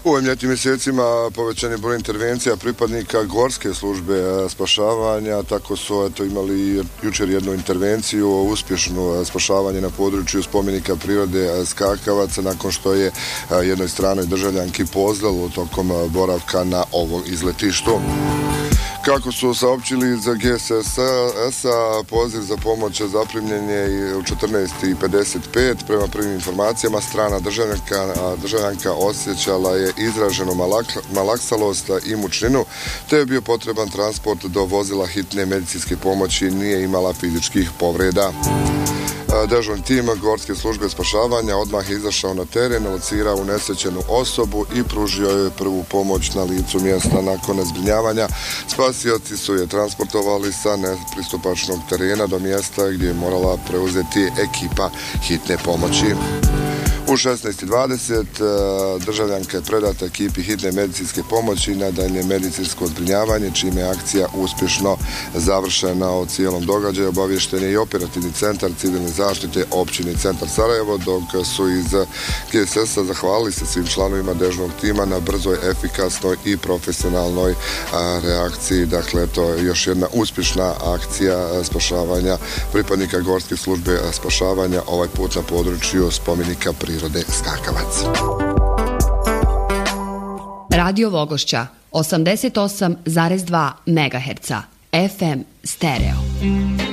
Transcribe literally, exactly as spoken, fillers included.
U ovim ljetnim mjesecima povećan je broj intervencija pripadnika gorske službe spašavanja, tako su eto, imali jučer jednu intervenciju, uspješno spašavanje na području spomenika prirode Skakavac, nakon što je jednoj stranoj državljanki pozlilo tokom boravka na ovom izletištu. Kako su saopćili za G S S-a, poziv za pomoć zaprimljen je u četrnaest i pedeset pet. Prema prvim informacijama, strana državljanka, državljanka osjećala je izraženu malak, malaksalost i mučninu, te je bio potreban transport do vozila hitne medicinske pomoći, nije imala fizičkih povreda. Dežurni tim gorske službe spašavanja odmah je izašao na teren, locirao unesrećenu osobu i pružio joj prvu pomoć na licu mjesta. Nakon zbrinjavanja spasioci su je transportovali sa nepristupačnog terena do mjesta gdje je morala preuzeti ekipa hitne pomoći. U šesnaest i dvadeset državljanka je predata ekipi hitne medicinske pomoći na daljnje medicinsko zbrinjavanje, čime je akcija uspješno završena. O cijelom događaju obavješten je i operativni centar civilne zaštite općine Centar Sarajevo, dok su iz G S S-a zahvalili se svim članovima dežurnog tima na brzoj, efikasnoj i profesionalnoj reakciji. Dakle, to je još jedna uspješna akcija spašavanja pripadnika gorske službe spašavanja, ovaj put na području spomenika prirode Skakavac. Radio Vogošća osamdeset osam zarez dva megaherca F M stereo.